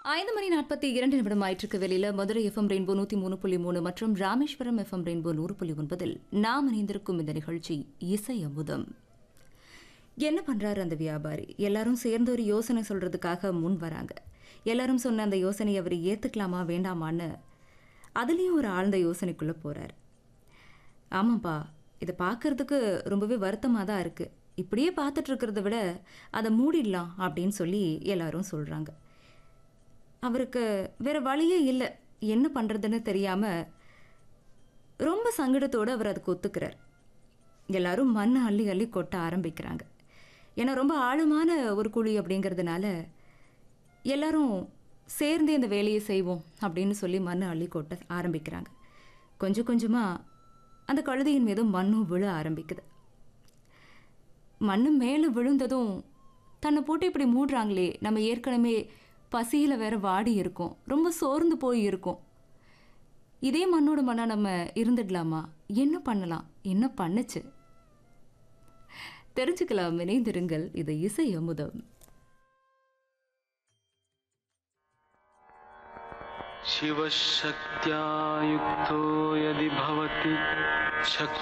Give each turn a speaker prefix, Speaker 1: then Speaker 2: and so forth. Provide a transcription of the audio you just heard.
Speaker 1: 5:42 ஆயிற்றுக்கு வெளியில Madurai FM rainbow 103.3 மற்றும் Rameswaram FM rainbow 100.9 நாம் இணைந்திருக்கும் இந்த நிகழ்ச்சி இசை அமுதம். என்ன பண்றாரு அந்த வியாபாரி? எல்லாரும் சேர்ந்து ஒரு யோசனை சொல்றதுக்காக முன் வராங்க. எல்லாரும் சொன்ன அந்த யோசனையை அவர் ஏத்துக்கலாமா வேண்டாமான்னு அதுலேயும் ஒரு ஆழ்ந்த யோசனைக்குள்ள போறாரு. ஆமாப்பா, இதை பார்க்கறதுக்கு ரொம்பவே வருத்தமாக தான் இருக்கு. இப்படியே பார்த்துட்டு இருக்கிறத விட அதை மூடிடலாம் அப்படின்னு சொல்லி எல்லாரும் சொல்றாங்க. அவருக்கு வேற வழியே இல்லை, என்ன பண்ணுறதுன்னு தெரியாமல் ரொம்ப சங்கடத்தோடு அவர் அதுக்கு ஒத்துக்கிறார். எல்லாரும் மண்ணை அள்ளி அள்ளி கொட்ட ஆரம்பிக்கிறாங்க. ஏன்னா ரொம்ப ஆழமான ஒரு குழி அப்படிங்கிறதுனால எல்லாரும் சேர்ந்தே இந்த வேலையை செய்வோம் அப்படின்னு சொல்லி மண்ணை அள்ளி கொட்ட ஆரம்பிக்கிறாங்க. கொஞ்சம் கொஞ்சமாக அந்த கழுதையின் மீது மண்ணும் விழ ஆரம்பிக்குது. மண்ணு மேலே விழுந்ததும் தன்னை போட்டு இப்படி மூடுறாங்களே, நம்ம ஏற்கனவே பசியில் வேற வாடி இருக்கோம், ரொம்ப சோர்ந்து போய் இருக்கோம், இதே மண்ணோட மண்ணா நம்ம இருந்துடலாமா? என்ன பண்ணலாம்? என்ன பண்ணுச்சு தெரிஞ்சுக்கலாம். இணைந்திருங்கள், இது இசை அமுதம்.
Speaker 2: शिवशक्त्या युक्तो यदि भवति